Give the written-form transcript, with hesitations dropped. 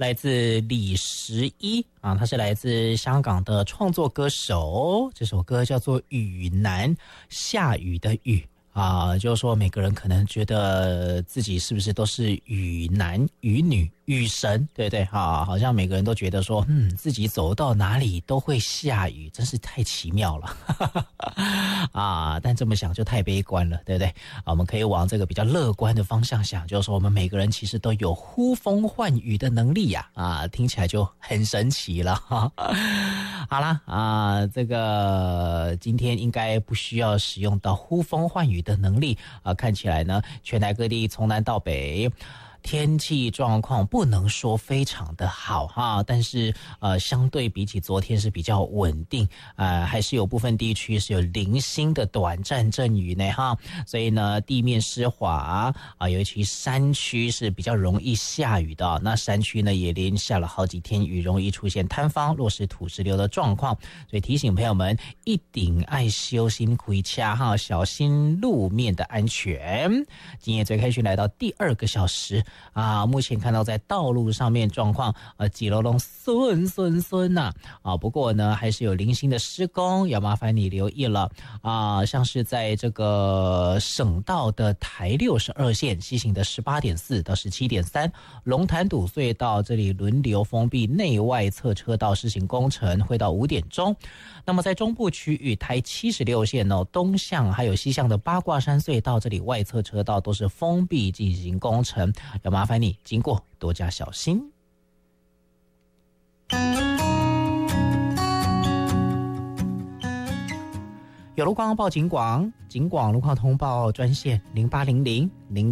来自李十一啊，他是来自香港的创作歌手，这首歌叫做《雨男》，下雨的雨。就是说每个人可能觉得自己是不是都是雨男雨女雨神，对不对？好像每个人都觉得说自己走到哪里都会下雨，真是太奇妙了但这么想就太悲观了，对不对？我们可以往这个比较乐观的方向想，就是说我们每个人其实都有呼风唤雨的能力呀，听起来就很神奇了好啦这个今天应该不需要使用到呼风唤雨的能力看起来呢，全台各地从南到北天气状况不能说非常的好但是相对比起昨天是比较稳定还是有部分地区是有零星的短暂阵雨呢所以呢地面湿滑尤其山区是比较容易下雨的那山区呢也连下了好几天雨，容易出现坍方落石土石流的状况，所以提醒朋友们一定爱小心开车小心路面的安全。今夜最开讯来到第2个小时目前看到在道路上面状况几楼龙顺不过呢还是有零星的施工，要麻烦你留意了像是在这个省道的台62线西行的 18.4 到 17.3 龙潭堵隧道这里轮流封闭内外侧车道施行工程，会到5点钟。那么在中部区域台76线东向还有西向的八卦山隧道这里外侧车道都是封闭进行工程，要麻烦你经过多加小心。有路况报警广路况通报专线0800